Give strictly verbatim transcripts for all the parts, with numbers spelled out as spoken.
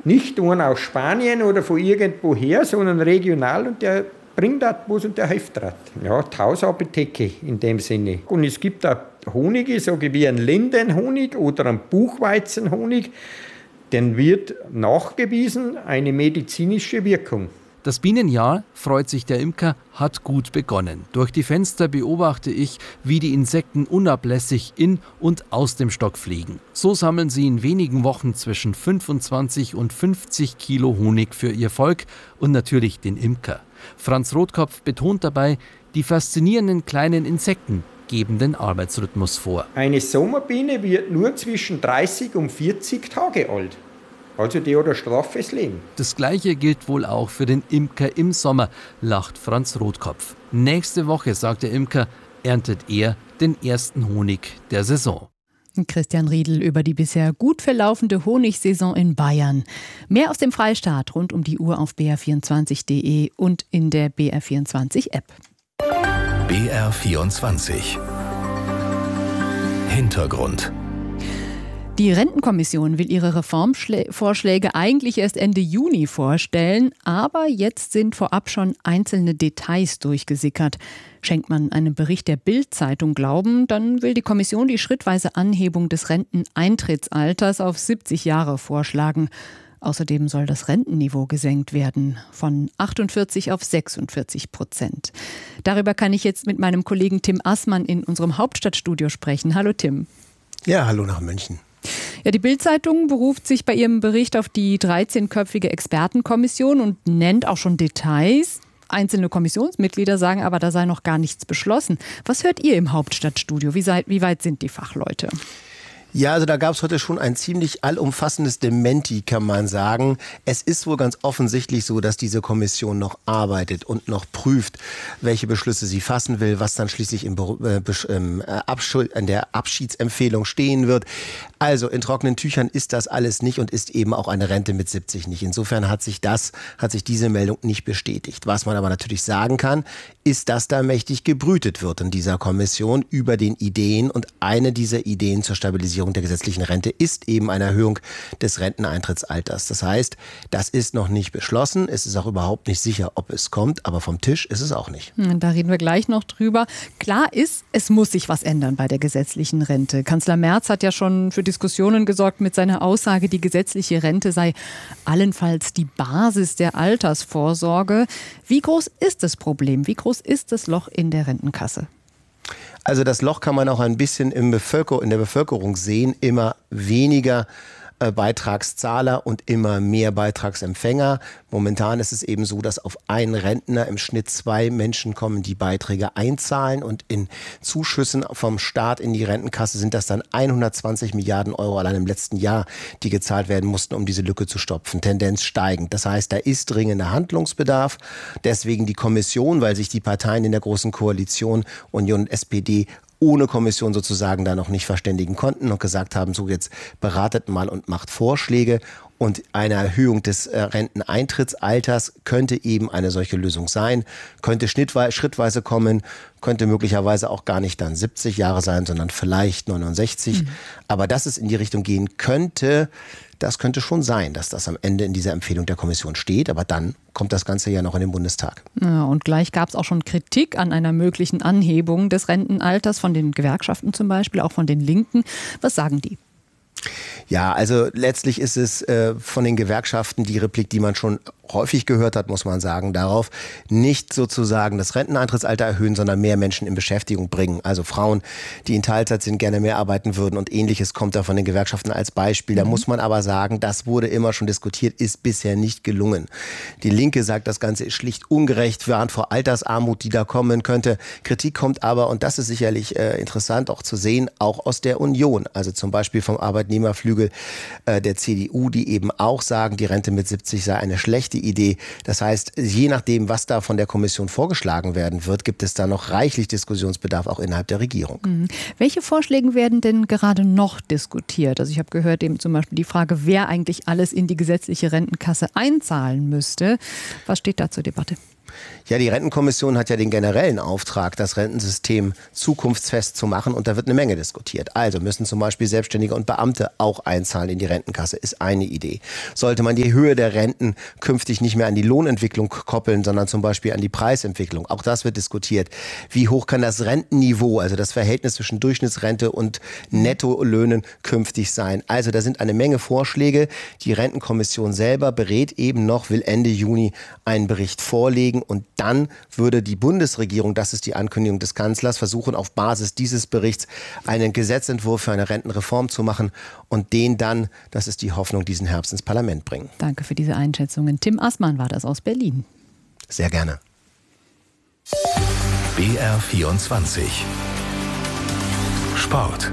nicht einer aus Spanien oder von irgendwoher, sondern regional und der bringt das was und der hilft das. Ja, die Hausapotheke in dem Sinne. Und es gibt auch Honige, sage ich, wie ein Lindenhonig oder ein Buchweizenhonig, den wird nachgewiesen eine medizinische Wirkung. Das Bienenjahr, freut sich der Imker, hat gut begonnen. Durch die Fenster beobachte ich, wie die Insekten unablässig in und aus dem Stock fliegen. So sammeln sie in wenigen Wochen zwischen fünfundzwanzig und fünfzig Kilo Honig für ihr Volk und natürlich den Imker. Franz Rotkopf betont dabei, die faszinierenden kleinen Insekten geben den Arbeitsrhythmus vor. Eine Sommerbiene wird nur zwischen dreißig und vierzig Tage alt. Also die hat ein straffes Leben. Das Gleiche gilt wohl auch für den Imker im Sommer, lacht Franz Rotkopf. Nächste Woche, sagt der Imker, erntet er den ersten Honig der Saison. Christian Riedl über die bisher gut verlaufende Honigsaison in Bayern. Mehr aus dem Freistaat rund um die Uhr auf b r vierundzwanzig punkt d e und in der B R vierundzwanzig App. B R vierundzwanzig Hintergrund. Die Rentenkommission will ihre Reformvorschläge eigentlich erst Ende Juni vorstellen, aber jetzt sind vorab schon einzelne Details durchgesickert. Schenkt man einem Bericht der Bild-Zeitung Glauben, dann will die Kommission die schrittweise Anhebung des Renteneintrittsalters auf siebzig Jahre vorschlagen. Außerdem soll das Rentenniveau gesenkt werden, von achtundvierzig auf sechsundvierzig Prozent. Darüber kann ich jetzt mit meinem Kollegen Tim Assmann in unserem Hauptstadtstudio sprechen. Hallo Tim. Ja, hallo nach München. Ja, die Bild-Zeitung beruft sich bei ihrem Bericht auf die dreizehnköpfige Expertenkommission und nennt auch schon Details. Einzelne Kommissionsmitglieder sagen aber, da sei noch gar nichts beschlossen. Was hört ihr im Hauptstadtstudio? Wie, seid, wie weit sind die Fachleute? Ja, also da gab es heute schon ein ziemlich allumfassendes Dementi, kann man sagen. Es ist wohl ganz offensichtlich so, dass diese Kommission noch arbeitet und noch prüft, welche Beschlüsse sie fassen will, was dann schließlich im äh, äh, Abschuld, in der Abschiedsempfehlung stehen wird. Also in trockenen Tüchern ist das alles nicht und ist eben auch eine Rente mit siebzig nicht. Insofern hat sich das, hat sich diese Meldung nicht bestätigt. Was man aber natürlich sagen kann, ist, dass da mächtig gebrütet wird in dieser Kommission über den Ideen, und eine dieser Ideen zur Stabilisierung der gesetzlichen Rente ist eben eine Erhöhung des Renteneintrittsalters. Das heißt, das ist noch nicht beschlossen. Es ist auch überhaupt nicht sicher, ob es kommt, aber vom Tisch ist es auch nicht. Da reden wir gleich noch drüber. Klar ist, es muss sich was ändern bei der gesetzlichen Rente. Kanzler Merz hat ja schon für Diskussionen gesorgt mit seiner Aussage, die gesetzliche Rente sei allenfalls die Basis der Altersvorsorge. Wie groß ist das Problem? Wie groß ist das Loch in der Rentenkasse? Also das Loch kann man auch ein bisschen im Bevölker- in der Bevölkerung sehen. Immer weniger äh, Beitragszahler und immer mehr Beitragsempfänger. Momentan ist es eben so, dass auf einen Rentner im Schnitt zwei Menschen kommen, die Beiträge einzahlen. Und in Zuschüssen vom Staat in die Rentenkasse sind das dann hundertzwanzig Milliarden Euro allein im letzten Jahr, die gezahlt werden mussten, um diese Lücke zu stopfen. Tendenz steigend. Das heißt, da ist dringender Handlungsbedarf. Deswegen die Kommission, weil sich die Parteien in der Großen Koalition, Union und S P D, ohne Kommission sozusagen da noch nicht verständigen konnten und gesagt haben, so jetzt beratet mal und macht Vorschläge. Und eine Erhöhung des äh, Renteneintrittsalters könnte eben eine solche Lösung sein, könnte schrittweise kommen, könnte möglicherweise auch gar nicht dann siebzig Jahre sein, sondern vielleicht neunundsechzig. Mhm. Aber dass es in die Richtung gehen könnte, das könnte schon sein, dass das am Ende in dieser Empfehlung der Kommission steht. Aber dann kommt das Ganze ja noch in den Bundestag. Ja, und gleich gab es auch schon Kritik an einer möglichen Anhebung des Rentenalters von den Gewerkschaften zum Beispiel, auch von den Linken. Was sagen die? Ja, also letztlich ist es äh, von den Gewerkschaften die Replik, die man schon häufig gehört hat, muss man sagen, darauf, nicht sozusagen das Renteneintrittsalter erhöhen, sondern mehr Menschen in Beschäftigung bringen. Also Frauen, die in Teilzeit sind, gerne mehr arbeiten würden und Ähnliches kommt da von den Gewerkschaften als Beispiel. Da mhm. muss man aber sagen, das wurde immer schon diskutiert, ist bisher nicht gelungen. Die Linke sagt, das Ganze ist schlicht ungerecht, warnt vor Altersarmut, die da kommen könnte. Kritik kommt aber, und das ist sicherlich äh, interessant auch zu sehen, auch aus der Union. Also zum Beispiel vom Arbeitnehmerflügel äh, der C D U, die eben auch sagen, die Rente mit siebzig sei eine schlechte Idee. Das heißt, je nachdem, was da von der Kommission vorgeschlagen werden wird, gibt es da noch reichlich Diskussionsbedarf auch innerhalb der Regierung. Mhm. Welche Vorschläge werden denn gerade noch diskutiert? Also ich habe gehört eben zum Beispiel die Frage, wer eigentlich alles in die gesetzliche Rentenkasse einzahlen müsste. Was steht da zur Debatte? Ja, die Rentenkommission hat ja den generellen Auftrag, das Rentensystem zukunftsfest zu machen, und da wird eine Menge diskutiert. Also müssen zum Beispiel Selbstständige und Beamte auch einzahlen in die Rentenkasse, ist eine Idee. Sollte man die Höhe der Renten künftig nicht mehr an die Lohnentwicklung koppeln, sondern zum Beispiel an die Preisentwicklung, auch das wird diskutiert. Wie hoch kann das Rentenniveau, also das Verhältnis zwischen Durchschnittsrente und Nettolöhnen künftig sein? Also da sind eine Menge Vorschläge. Die Rentenkommission selber berät eben noch, will Ende Juni einen Bericht vorlegen, und dann würde die Bundesregierung, das ist die Ankündigung des Kanzlers, versuchen, auf Basis dieses Berichts einen Gesetzentwurf für eine Rentenreform zu machen und den dann, das ist die Hoffnung, diesen Herbst ins Parlament bringen. Danke für diese Einschätzungen. Tim Assmann war das aus Berlin. Sehr gerne. B R vierundzwanzig Sport.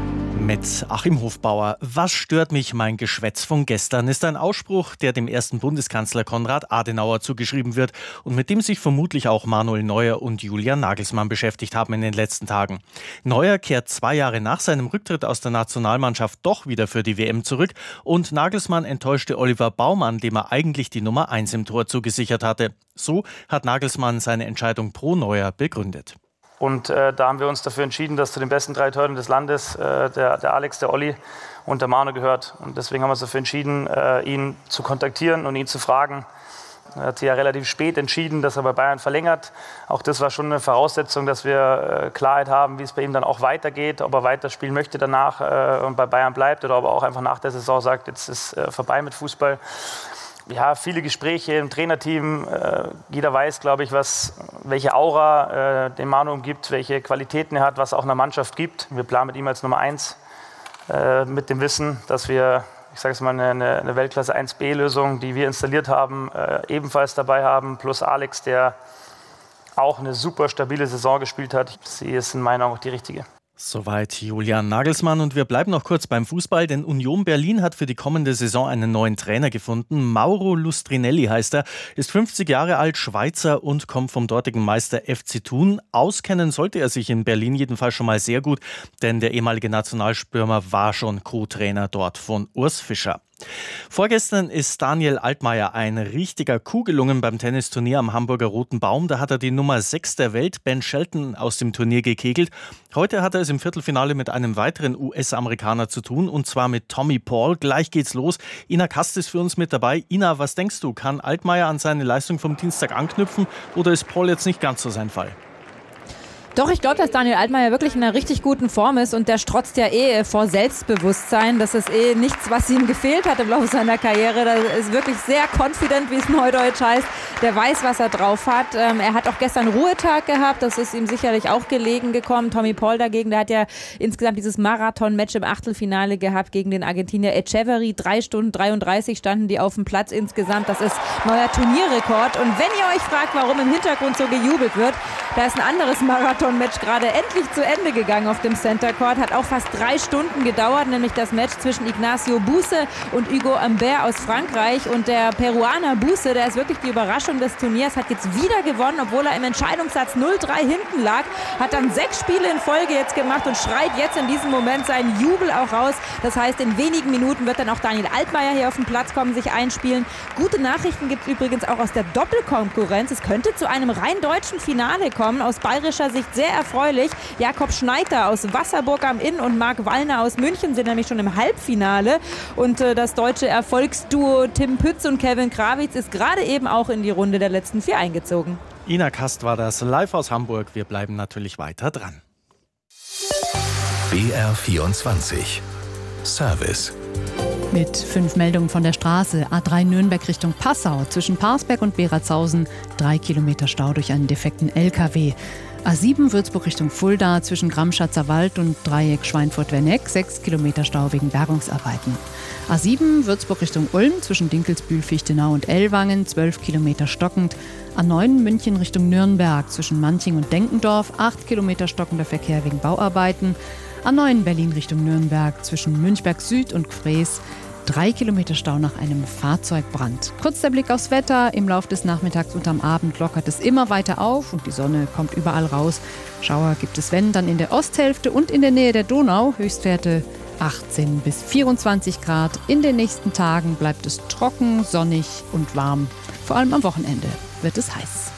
Mit Achim Hofbauer. Was stört mich, mein Geschwätz von gestern, ist ein Ausspruch, der dem ersten Bundeskanzler Konrad Adenauer zugeschrieben wird und mit dem sich vermutlich auch Manuel Neuer und Julian Nagelsmann beschäftigt haben in den letzten Tagen. Neuer kehrt zwei Jahre nach seinem Rücktritt aus der Nationalmannschaft doch wieder für die W M zurück, und Nagelsmann enttäuschte Oliver Baumann, dem er eigentlich die Nummer eins im Tor zugesichert hatte. So hat Nagelsmann seine Entscheidung pro Neuer begründet. Und äh, da haben wir uns dafür entschieden, dass zu den besten drei Torhütern des Landes äh, der, der Alex, der Olli und der Manu gehört. Und deswegen haben wir uns dafür entschieden, äh, ihn zu kontaktieren und ihn zu fragen. Er hat sich ja relativ spät entschieden, dass er bei Bayern verlängert. Auch das war schon eine Voraussetzung, dass wir äh, Klarheit haben, wie es bei ihm dann auch weitergeht, ob er weiterspielen möchte danach äh, und bei Bayern bleibt, oder ob er auch einfach nach der Saison sagt, jetzt ist äh, vorbei mit Fußball. Ja, viele Gespräche im Trainerteam. Äh, jeder weiß, glaube ich, was, welche Aura äh, dem Manu umgibt, welche Qualitäten er hat, was auch einer Mannschaft gibt. Wir planen mit ihm als Nummer eins äh, mit dem Wissen, dass wir, ich sage es mal, eine, eine Weltklasse eins B Lösung, die wir installiert haben, äh, ebenfalls dabei haben. Plus Alex, der auch eine super stabile Saison gespielt hat. Sie ist in meiner Augen auch die richtige. Soweit Julian Nagelsmann, und wir bleiben noch kurz beim Fußball, denn Union Berlin hat für die kommende Saison einen neuen Trainer gefunden. Mauro Lustrinelli heißt er, ist fünfzig Jahre alt, Schweizer und kommt vom dortigen Meister F C Thun. Auskennen sollte er sich in Berlin jedenfalls schon mal sehr gut, denn der ehemalige Nationalstürmer war schon Co-Trainer dort von Urs Fischer. Vorgestern ist Daniel Altmaier ein richtiger Coup gelungen beim Tennisturnier am Hamburger Roten Baum. Da hat er die Nummer sechs der Welt, Ben Shelton, aus dem Turnier gekegelt. Heute hat er es im Viertelfinale mit einem weiteren U S-Amerikaner zu tun, und zwar mit Tommy Paul. Gleich geht's los. Ina Kast ist für uns mit dabei. Ina, was denkst du? Kann Altmaier an seine Leistung vom Dienstag anknüpfen, oder ist Paul jetzt nicht ganz so sein Fall? Doch, ich glaube, dass Daniel Altmaier wirklich in einer richtig guten Form ist, und der strotzt ja eh vor Selbstbewusstsein. Das ist eh nichts, was ihm gefehlt hat im Laufe seiner Karriere. Der ist wirklich sehr confident, wie es neudeutsch heißt. Der weiß, was er drauf hat. Ähm, er hat auch gestern Ruhetag gehabt. Das ist ihm sicherlich auch gelegen gekommen. Tommy Paul dagegen, der hat ja insgesamt dieses Marathon-Match im Achtelfinale gehabt gegen den Argentinier Echeverry. Drei Stunden dreiunddreißig standen die auf dem Platz insgesamt. Das ist neuer Turnierrekord. Und wenn ihr euch fragt, warum im Hintergrund so gejubelt wird, da ist ein anderes Marathon-Match gerade endlich zu Ende gegangen auf dem Center Court. Hat auch fast drei Stunden gedauert, nämlich das Match zwischen Ignacio Buse und Hugo Humbert aus Frankreich. Und der Peruaner Buse, der ist wirklich die Überraschung des Turniers, hat jetzt wieder gewonnen, obwohl er im Entscheidungssatz null drei hinten lag. Hat dann sechs Spiele in Folge jetzt gemacht und schreit jetzt in diesem Moment seinen Jubel auch raus. Das heißt, in wenigen Minuten wird dann auch Daniel Altmaier hier auf den Platz kommen, sich einspielen. Gute Nachrichten gibt es übrigens auch aus der Doppelkonkurrenz. Es könnte zu einem rein deutschen Finale kommen. Aus bayerischer Sicht sehr erfreulich. Jakob Schneider aus Wasserburg am Inn und Marc Wallner aus München sind nämlich schon im Halbfinale. Und äh, das deutsche Erfolgsduo Tim Pütz und Kevin Krawitz ist gerade eben auch in die Runde der letzten vier eingezogen. Ina Kast war das, live aus Hamburg. Wir bleiben natürlich weiter dran. B R vierundzwanzig Service. Mit fünf Meldungen von der Straße. A drei Nürnberg Richtung Passau. Zwischen Parsberg und Beratshausen drei Kilometer Stau durch einen defekten L K W. A sieben Würzburg Richtung Fulda. Zwischen Gramschatzer Wald und Dreieck Schweinfurt-Werneck sechs Kilometer Stau wegen Bergungsarbeiten. A sieben Würzburg Richtung Ulm. Zwischen Dinkelsbühl, Fichtenau und Ellwangen zwölf Kilometer stockend. A neun München Richtung Nürnberg. Zwischen Manching und Denkendorf acht Kilometer stockender Verkehr wegen Bauarbeiten. A neun Berlin Richtung Nürnberg. Zwischen Münchberg Süd und Gfrees drei Kilometer Stau nach einem Fahrzeugbrand. Kurz der Blick aufs Wetter. Im Laufe des Nachmittags und am Abend lockert es immer weiter auf und die Sonne kommt überall raus. Schauer gibt es, wenn, dann in der Osthälfte und in der Nähe der Donau. Höchstwerte achtzehn bis vierundzwanzig Grad. In den nächsten Tagen bleibt es trocken, sonnig und warm. Vor allem am Wochenende wird es heiß.